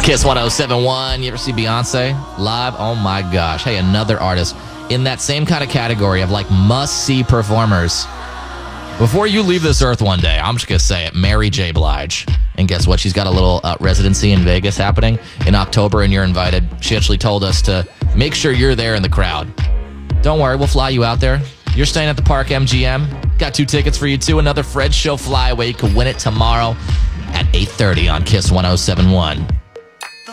Kiss 1071. You ever see Beyonce live? Oh my gosh. Hey, another artist in that same kind of category of like must-see performers. Before you leave this earth one day, I'm just going to say it, Mary J. Blige. And guess what? She's got a little residency in Vegas happening in October, and you're invited. She actually told us to make sure you're there in the crowd. Don't worry, we'll fly you out there. You're staying at the Park MGM. Got 2 tickets for you, too. Another Fred Show flyaway. You can win it tomorrow at 8:30 on Kiss 1071.